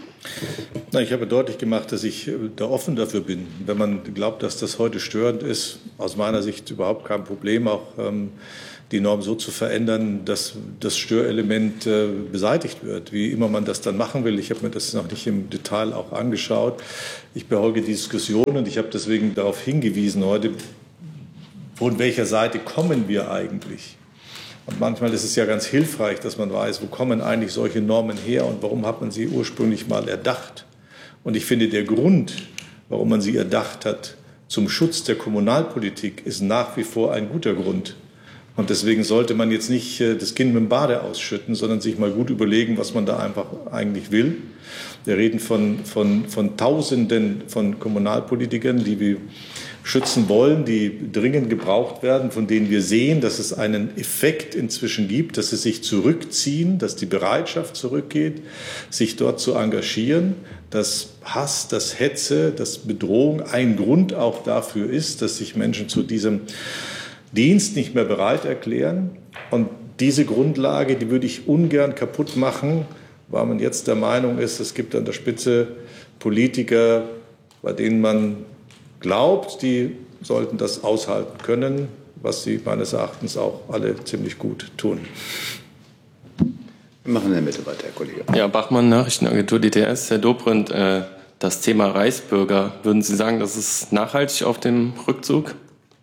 S1: Ich habe deutlich gemacht, dass ich da offen dafür bin. Wenn man glaubt, dass das heute störend ist, aus meiner Sicht überhaupt kein Problem, auch die Norm so zu verändern, dass das Störelement beseitigt wird. Wie immer man das dann machen will, ich habe mir das noch nicht im Detail auch angeschaut. Ich befolge die Diskussion und ich habe deswegen darauf hingewiesen heute, von welcher Seite kommen wir eigentlich? Und manchmal ist es ja ganz hilfreich, dass man weiß, wo kommen eigentlich solche Normen her und warum hat man sie ursprünglich mal erdacht. Und ich finde, der Grund, warum man sie erdacht hat, zum Schutz der Kommunalpolitik, ist nach wie vor ein guter Grund. Und deswegen sollte man jetzt nicht das Kind mit dem Bade ausschütten, sondern sich mal gut überlegen, was man da einfach eigentlich will. Wir reden von Tausenden von Kommunalpolitikern, die wir schützen wollen, die dringend gebraucht werden, von denen wir sehen, dass es einen Effekt inzwischen gibt, dass sie sich zurückziehen, dass die Bereitschaft zurückgeht, sich dort zu engagieren, dass Hass, dass Hetze, dass Bedrohung ein Grund auch dafür ist, dass sich Menschen zu diesem Dienst nicht mehr bereit erklären. Und diese Grundlage, die würde ich ungern kaputt machen, weil man jetzt der Meinung ist, es gibt an der Spitze Politiker, bei denen man glaubt, die sollten das aushalten können. was sie meines Erachtens auch alle ziemlich gut tun.
S2: Wir machen in der Mitte weiter, Herr Kollege.
S6: Ja, Bachmann, Nachrichtenagentur DTS. Herr Dobrindt, das Thema Reichsbürger, würden Sie sagen, das ist nachhaltig auf dem Rückzug?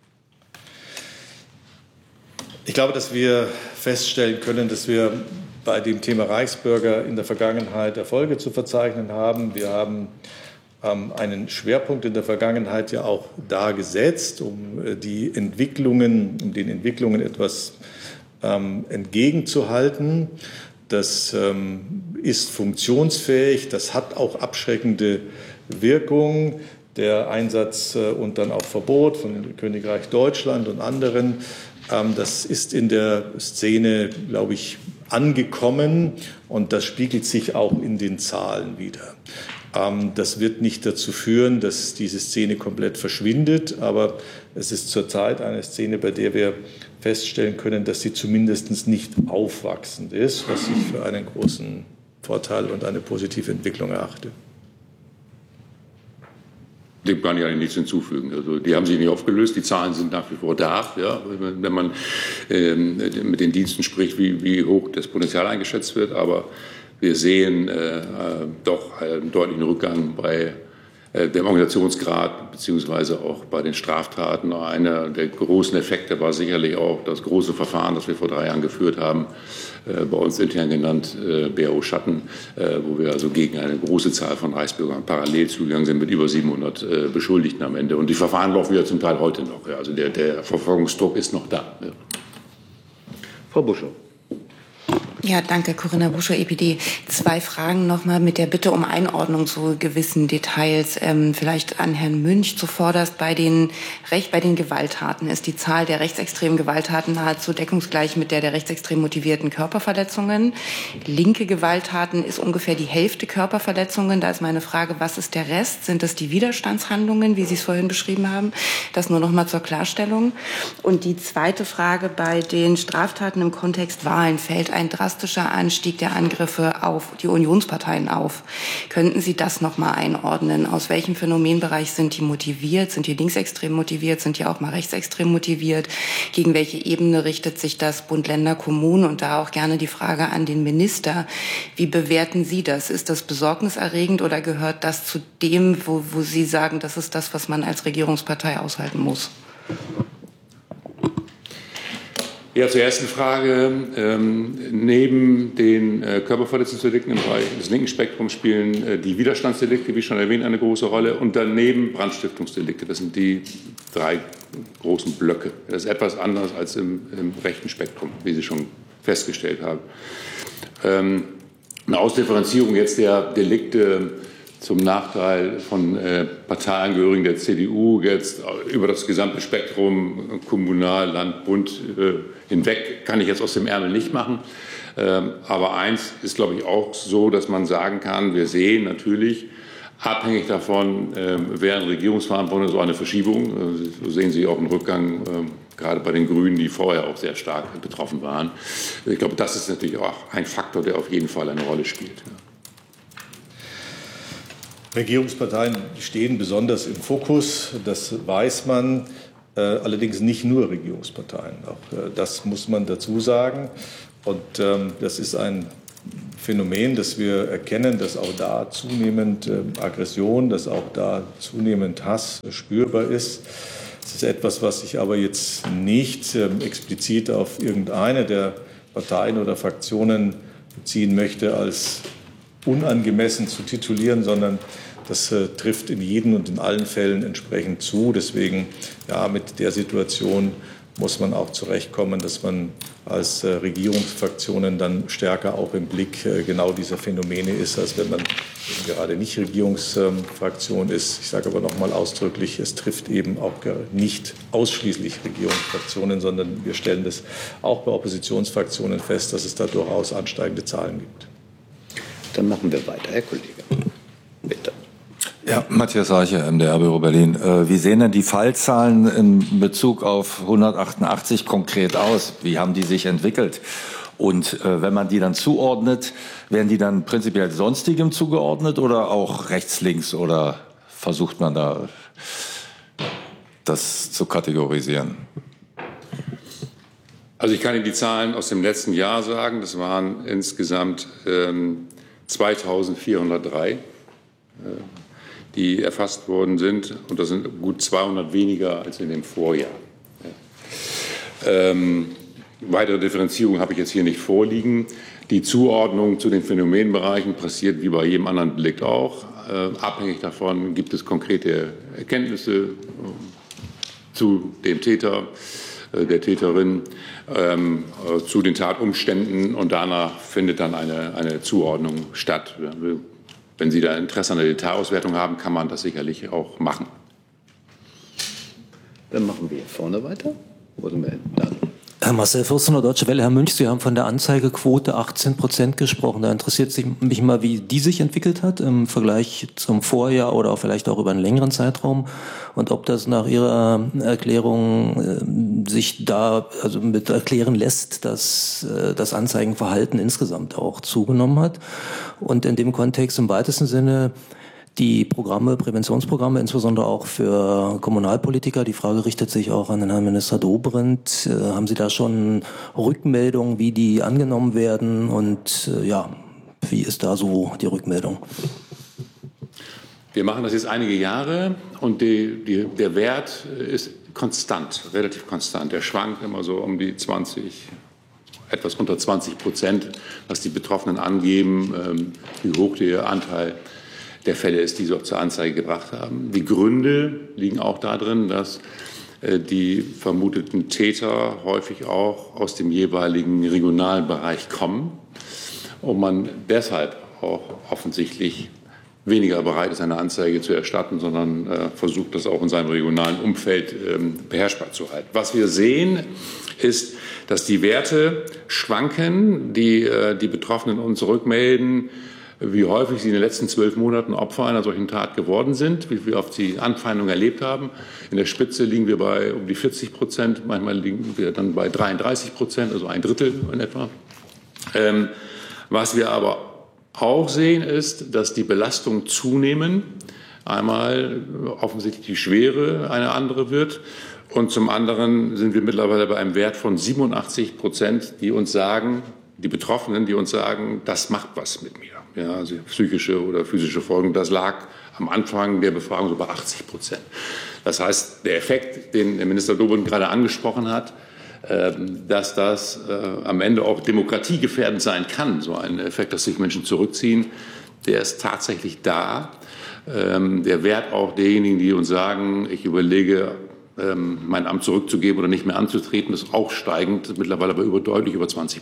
S1: Ich glaube, dass wir feststellen können, dass wir bei dem Thema Reichsbürger in der Vergangenheit Erfolge zu verzeichnen haben. Wir haben einen Schwerpunkt in der Vergangenheit ja auch da gesetzt, um den Entwicklungen etwas entgegenzuhalten. Das ist funktionsfähig, das hat auch abschreckende Wirkung. Der Einsatz und dann auch Verbot von Königreich Deutschland und anderen, das ist in der Szene, glaube ich, angekommen und das spiegelt sich auch in den Zahlen wider. Das wird nicht dazu führen, dass diese Szene komplett verschwindet, aber es ist zurzeit eine Szene, bei der wir feststellen können, dass sie zumindest nicht aufwachsend ist, was ich für einen großen Vorteil und eine positive Entwicklung erachte.
S3: Dem kann ich eigentlich nichts hinzufügen. Also die haben sich nicht aufgelöst, die Zahlen sind nach wie vor da. Ja, wenn man mit den Diensten spricht, wie hoch das Potenzial eingeschätzt wird, aber wir sehen doch einen deutlichen Rückgang bei dem Organisationsgrad beziehungsweise auch bei den Straftaten. Einer der großen Effekte war sicherlich auch das große Verfahren, das wir vor 3 Jahren geführt haben, bei uns intern genannt BAO Schatten, wo wir also gegen eine große Zahl von Reichsbürgern parallel zugegangen sind mit über 700 Beschuldigten am Ende. Und die Verfahren laufen ja zum Teil heute noch. Ja. Also der Verfolgungsdruck ist noch da. Ja.
S2: Frau Buschow.
S7: Ja, danke, Corinna Buschow, EPD. 2 Fragen nochmal mit der Bitte um Einordnung zu gewissen Details. Vielleicht an Herrn Münch zuvorderst. Bei den Gewalttaten ist die Zahl der rechtsextremen Gewalttaten nahezu deckungsgleich mit der rechtsextrem motivierten Körperverletzungen. Linke Gewalttaten ist ungefähr die Hälfte Körperverletzungen. Da ist meine Frage, was ist der Rest? Sind das die Widerstandshandlungen, wie Sie es vorhin beschrieben haben? Das nur nochmal zur Klarstellung. Und die zweite Frage, bei den Straftaten im Kontext Wahlen fällt ein drastischer Anstieg der Angriffe auf die Unionsparteien auf. Könnten Sie das noch mal einordnen? Aus welchem Phänomenbereich sind die motiviert? Sind die linksextrem motiviert? Sind die auch mal rechtsextrem motiviert? Gegen welche Ebene richtet sich das? Bund, Länder, Kommunen? Und da auch gerne die Frage an den Minister. Wie bewerten Sie das? Ist das besorgniserregend oder gehört das zu dem, wo Sie sagen, das ist das, was man als Regierungspartei aushalten muss?
S3: Ja, zur ersten Frage. Neben den Körperverletzungsdelikten im Bereich des linken Spektrums spielen die Widerstandsdelikte, wie schon erwähnt, eine große Rolle. Und daneben Brandstiftungsdelikte. Das sind die 3 großen Blöcke. Das ist etwas anders als im rechten Spektrum, wie Sie schon festgestellt haben. Eine Ausdifferenzierung jetzt der Delikte zum Nachteil von Parteiangehörigen der CDU jetzt über das gesamte Spektrum Kommunal, Land, Bund hinweg kann ich jetzt aus dem Ärmel nicht machen. Aber eins ist, glaube ich, auch so, dass man sagen kann, wir sehen natürlich, abhängig davon, während Regierungsverantwortung so eine Verschiebung. So sehen Sie auch einen Rückgang, gerade bei den Grünen, die vorher auch sehr stark betroffen waren. Ich glaube, das ist natürlich auch ein Faktor, der auf jeden Fall eine Rolle spielt.
S1: Regierungsparteien stehen besonders im Fokus, das weiß man, allerdings nicht nur Regierungsparteien. Auch das muss man dazu sagen. Und das ist ein Phänomen, das wir erkennen, dass auch da zunehmend Aggression, dass auch da zunehmend Hass spürbar ist. Das ist etwas, was ich aber jetzt nicht explizit auf irgendeine der Parteien oder Fraktionen beziehen möchte, als unangemessen zu titulieren, sondern das trifft in jedem und in allen Fällen entsprechend zu. Deswegen, ja, mit der Situation muss man auch zurechtkommen, dass man als Regierungsfraktionen dann stärker auch im Blick genau dieser Phänomene ist, als wenn man eben gerade nicht Regierungsfraktion ist. Ich sage aber noch mal ausdrücklich, es trifft eben auch nicht ausschließlich Regierungsfraktionen, sondern wir stellen das auch bei Oppositionsfraktionen fest, dass es da durchaus ansteigende Zahlen gibt.
S2: Dann machen wir weiter. Herr Kollege, bitte.
S8: Ja, Matthias Reiche, MDR-Büro Berlin. Wie sehen denn die Fallzahlen in Bezug auf 188 konkret aus? Wie haben die sich entwickelt? Und wenn man die dann zuordnet, werden die dann prinzipiell Sonstigem zugeordnet oder auch rechts, links? Oder versucht man da das zu kategorisieren?
S3: Also ich kann Ihnen die Zahlen aus dem letzten Jahr sagen. Das waren insgesamt 2.403, die erfasst worden sind. Und das sind gut 200 weniger als in dem Vorjahr. Weitere Differenzierung habe ich jetzt hier nicht vorliegen. Die Zuordnung zu den Phänomenbereichen passiert wie bei jedem anderen Delikt auch. Abhängig davon gibt es konkrete Erkenntnisse zu dem Täter, der Täterin, zu den Tatumständen, und danach findet dann eine Zuordnung statt. Wenn Sie da Interesse an der Detailauswertung haben, kann man das sicherlich auch machen.
S2: Dann machen wir vorne weiter. Wo sind wir hin? Da.
S9: Herr Marcel Fürstener, Deutsche Welle. Herr Münch, Sie haben von der Anzeigequote 18% gesprochen. Da interessiert mich mal, wie die sich entwickelt hat im Vergleich zum Vorjahr oder auch vielleicht auch über einen längeren Zeitraum, und ob das nach Ihrer Erklärung sich da also mit erklären lässt, dass das Anzeigenverhalten insgesamt auch zugenommen hat. Und in dem Kontext im weitesten Sinne die Präventionsprogramme, insbesondere auch für Kommunalpolitiker. Die Frage richtet sich auch an den Herrn Minister Dobrindt. Haben Sie da schon Rückmeldungen, wie die angenommen werden? Und wie ist da so die Rückmeldung?
S3: Wir machen das jetzt einige Jahre, und der Wert ist konstant, relativ konstant. Der schwankt immer so um die 20, etwas unter 20%, was die Betroffenen angeben, wie hoch der Anteil der Fälle ist, die sie auch zur Anzeige gebracht haben. Die Gründe liegen auch darin, dass die vermuteten Täter häufig auch aus dem jeweiligen regionalen Bereich kommen und man deshalb auch offensichtlich weniger bereit ist, eine Anzeige zu erstatten, sondern versucht, das auch in seinem regionalen Umfeld beherrschbar zu halten. Was wir sehen, ist, dass die Werte schwanken, die Betroffenen uns zurückmelden, wie häufig sie in den letzten 12 Monaten Opfer einer solchen Tat geworden sind, wie oft sie Anfeindungen erlebt haben. In der Spitze liegen wir bei um die 40%, manchmal liegen wir dann bei 33%, also ein Drittel in etwa. Was wir aber auch sehen, ist, dass die Belastungen zunehmen. Einmal offensichtlich die Schwere eine andere wird, und zum anderen sind wir mittlerweile bei einem Wert von 87%, die uns sagen, die Betroffenen, die uns sagen, das macht was mit mir. Ja, also psychische oder physische Folgen, das lag am Anfang der Befragung so bei 80%. Das heißt, der Effekt, den der Minister Dobrindt gerade angesprochen hat, dass das am Ende auch demokratiegefährdend sein kann, so ein Effekt, dass sich Menschen zurückziehen, der ist tatsächlich da. Der Wert auch derjenigen, die uns sagen, ich überlege, mein Amt zurückzugeben oder nicht mehr anzutreten, ist auch steigend, mittlerweile aber deutlich über 20%.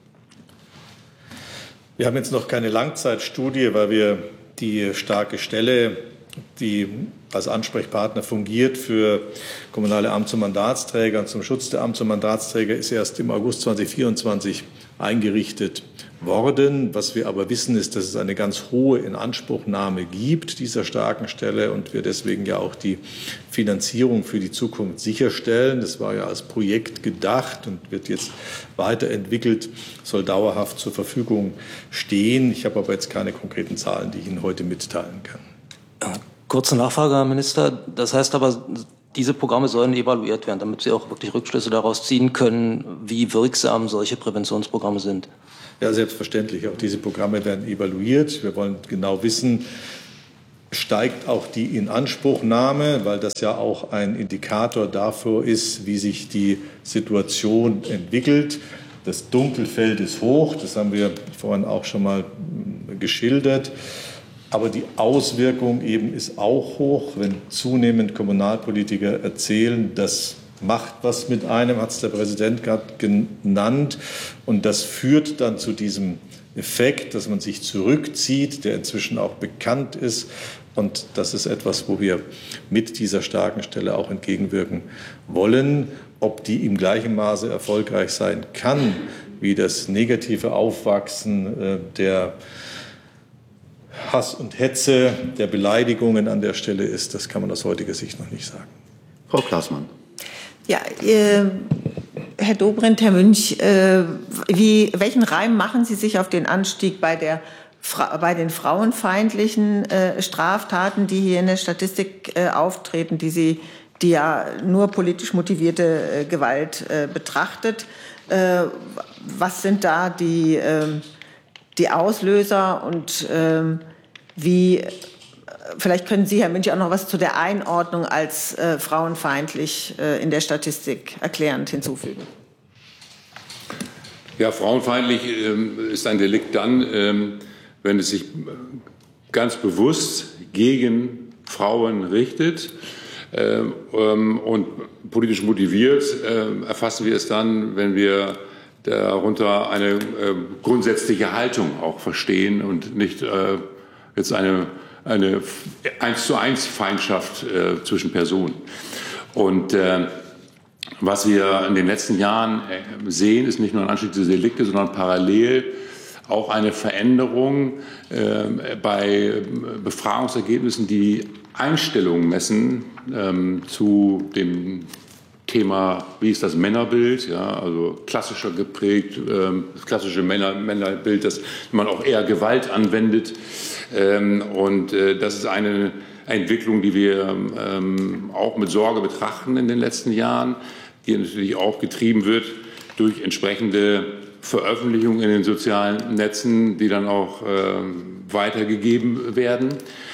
S1: Wir haben jetzt noch keine Langzeitstudie, weil wir die starke Stelle, die als Ansprechpartner fungiert für kommunale Amts- und Mandatsträger und zum Schutz der Amts- und Mandatsträger, ist erst im August 2024 eingerichtet worden. Was wir aber wissen, ist, dass es eine ganz hohe Inanspruchnahme gibt dieser starken Stelle und wir deswegen ja auch die Finanzierung für die Zukunft sicherstellen. Das war ja als Projekt gedacht und wird jetzt weiterentwickelt, soll dauerhaft zur Verfügung stehen. Ich habe aber jetzt keine konkreten Zahlen, die ich Ihnen heute mitteilen kann.
S9: Kurze Nachfrage, Herr Minister. Das heißt aber, diese Programme sollen evaluiert werden, damit Sie auch wirklich Rückschlüsse daraus ziehen können, wie wirksam solche Präventionsprogramme sind.
S1: Ja, selbstverständlich. Auch diese Programme werden evaluiert. Wir wollen genau wissen, steigt auch die Inanspruchnahme, weil das ja auch ein Indikator dafür ist, wie sich die Situation entwickelt. Das Dunkelfeld ist hoch, das haben wir vorhin auch schon mal geschildert. Aber die Auswirkung eben ist auch hoch, wenn zunehmend Kommunalpolitiker erzählen, das macht was mit einem, hat es der Präsident gerade genannt. Und das führt dann zu diesem Effekt, dass man sich zurückzieht, der inzwischen auch bekannt ist. Und das ist etwas, wo wir mit dieser starken Stelle auch entgegenwirken wollen. Ob die im gleichen Maße erfolgreich sein kann, wie das negative Aufwachsen der Hass und Hetze, der Beleidigungen an der Stelle ist, das kann man aus heutiger Sicht noch nicht sagen.
S2: Frau Klaßmann.
S10: Ja, Herr Dobrindt, Herr Münch, welchen Reim machen Sie sich auf den Anstieg bei den frauenfeindlichen Straftaten, die hier in der Statistik auftreten, die ja nur politisch motivierte Gewalt betrachtet? Was sind da die Auslöser und wie, vielleicht können Sie, Herr Münch, auch noch was zu der Einordnung als frauenfeindlich in der Statistik erklärend hinzufügen?
S3: Ja, frauenfeindlich ist ein Delikt dann, wenn es sich ganz bewusst gegen Frauen richtet und politisch motiviert, erfassen wir es dann, wenn wir darunter eine grundsätzliche Haltung auch verstehen und nicht jetzt eine 1:1 Feindschaft zwischen Personen. Und was wir in den letzten Jahren sehen, ist nicht nur ein Anstieg dieser Delikte, sondern parallel auch eine Veränderung bei Befragungsergebnissen, die Einstellungen messen zu dem Thema, wie ist das Männerbild, ja, also klassischer geprägt, das klassische Männerbild, dass man auch eher Gewalt anwendet. Und das ist eine Entwicklung, die wir auch mit Sorge betrachten in den letzten Jahren, die natürlich auch getrieben wird durch entsprechende Veröffentlichungen in den sozialen Netzen, die dann auch weitergegeben werden.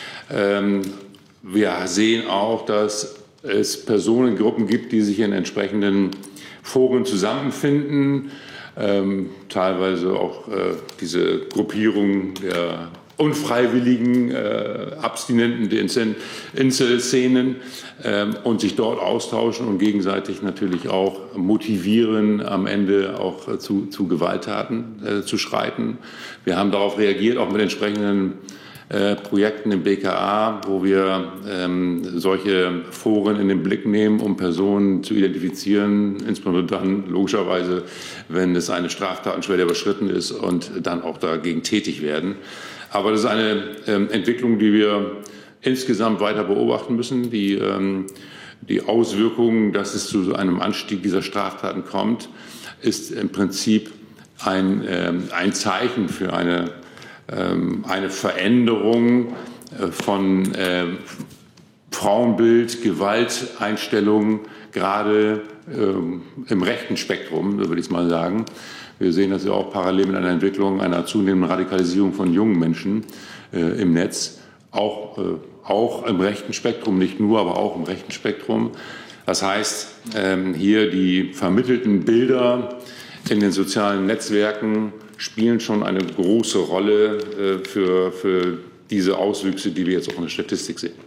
S3: Wir sehen auch, dass es Personengruppen gibt, die sich in entsprechenden Foren zusammenfinden, teilweise auch diese Gruppierung der unfreiwilligen Abstinenten, die Incel-Szenen und sich dort austauschen und gegenseitig natürlich auch motivieren, am Ende auch zu Gewalttaten zu schreiten. Wir haben darauf reagiert, auch mit entsprechenden Projekten im BKA, wo wir solche Foren in den Blick nehmen, um Personen zu identifizieren, insbesondere dann logischerweise, wenn es eine Straftatenschwelle überschritten ist und dann auch dagegen tätig werden. Aber das ist eine Entwicklung, die wir insgesamt weiter beobachten müssen. Die Auswirkungen, dass es zu einem Anstieg dieser Straftaten kommt, ist im Prinzip ein Zeichen für eine Veränderung von Frauenbild, Gewalteinstellungen, gerade im rechten Spektrum, würde ich mal sagen. Wir sehen das ja auch parallel mit einer Entwicklung einer zunehmenden Radikalisierung von jungen Menschen im Netz, auch im rechten Spektrum, nicht nur, aber auch im rechten Spektrum. Das heißt, hier die vermittelten Bilder in den sozialen Netzwerken spielen schon eine große Rolle für diese Auswüchse, die wir jetzt auch in der Statistik sehen.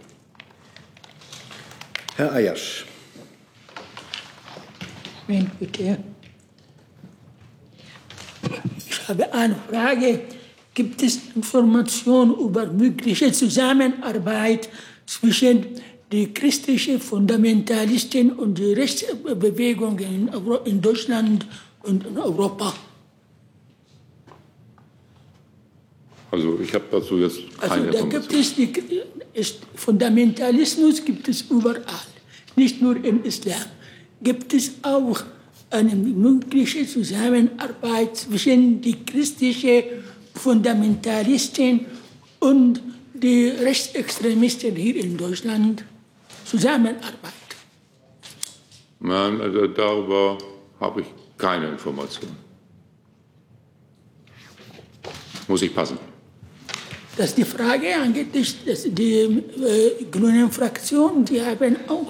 S2: Herr Ayash.
S11: Bitte. Ich habe eine Frage. Gibt es Informationen über mögliche Zusammenarbeit zwischen den christlichen Fundamentalisten und den Rechtsbewegungen in Deutschland und in Europa?
S3: Also ich habe dazu jetzt keine Informationen.
S11: Fundamentalismus gibt es überall, nicht nur im Islam. Gibt es auch eine mögliche Zusammenarbeit zwischen den christlichen Fundamentalisten und den Rechtsextremisten hier in Deutschland? Zusammenarbeit?
S3: Nein, also darüber habe ich keine Informationen. Muss ich passen.
S11: Dass die Frage angeht, dass die grünen Fraktion, die haben auch